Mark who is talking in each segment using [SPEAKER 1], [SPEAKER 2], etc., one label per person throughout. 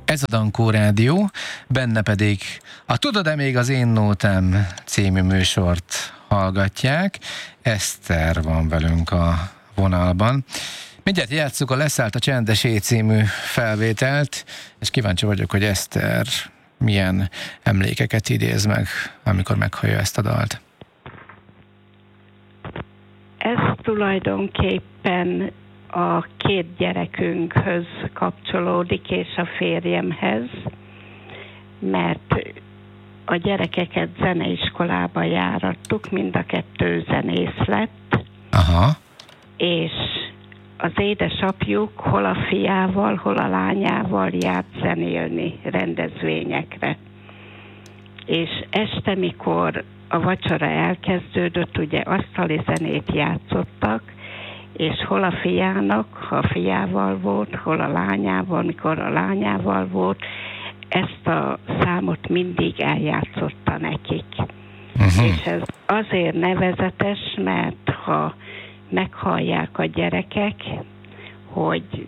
[SPEAKER 1] Ez a Dankó Rádió, benne pedig a Tudod-e még az én nótám című műsort hallgatják. Eszter van velünk a vonalban. Mindjárt játsszuk a Leszállt a csendes éj című felvételt, és kíváncsi vagyok, hogy Eszter milyen emlékeket idéz meg, amikor meghallja ezt a dalt.
[SPEAKER 2] Ez tulajdonképpen a két gyerekünkhöz kapcsolódik, és a férjemhez, mert a gyerekeket zeneiskolába járattuk, mind a kettő zenész lett.
[SPEAKER 1] Aha.
[SPEAKER 2] És az édesapjuk hol a fiával, hol a lányával járt zenélni rendezvényekre. És este, mikor a vacsora elkezdődött, ugye asztali zenét játszottak, és hol a fiának, ha a fiával volt, hol a lányával, mikor a lányával volt, ezt a számot mindig eljátszotta nekik. És ez azért nevezetes, mert ha meghallják a gyerekek, hogy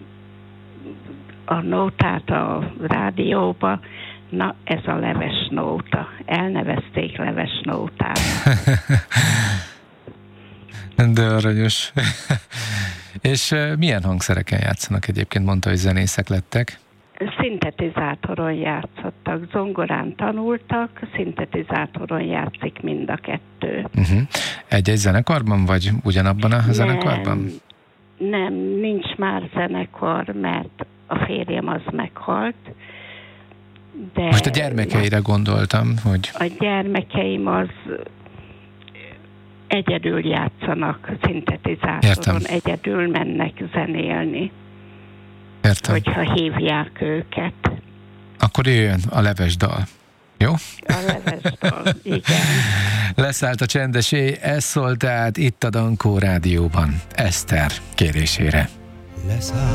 [SPEAKER 2] a nótát a rádióba, na ez a leves nóta. Elnevezték leves nótát.
[SPEAKER 1] De aranyos. És milyen hangszereken játszanak egyébként? Mondta, hogy zenészek lettek.
[SPEAKER 2] Szintetizátoron játszottak, zongorán tanultak, szintetizátoron játszik mind a kettő.
[SPEAKER 1] Egy-egy zenekarban, vagy ugyanabban a zenekarban?
[SPEAKER 2] Nem, nincs már zenekar, mert a férjem az meghalt. De
[SPEAKER 1] most a gyermekeire gondoltam, hogy... A
[SPEAKER 2] gyermekeim az egyedül játszanak szintetizátoron,
[SPEAKER 1] értem. Egyedül
[SPEAKER 2] mennek zenélni.
[SPEAKER 1] Értem.
[SPEAKER 2] Hogyha hívják őket.
[SPEAKER 1] Akkor jöjjön a leves dal. Jó?
[SPEAKER 2] A leves dal, igen.
[SPEAKER 1] Leszállt a csendes éj, ez szólt át itt a Dankó Rádióban, Eszter kérésére.